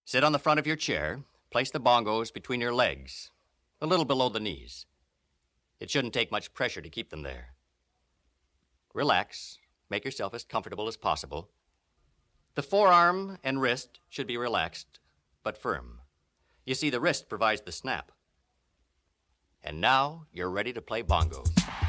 Sit on the front of your chair. Place the bongos between your legs, a little below the knees. It shouldn't take much pressure to keep them there. Relax. Make yourself as comfortable as possible. The forearm and wrist should be relaxed, but firm. You see, the wrist provides the snap. And now you're ready to play bongos.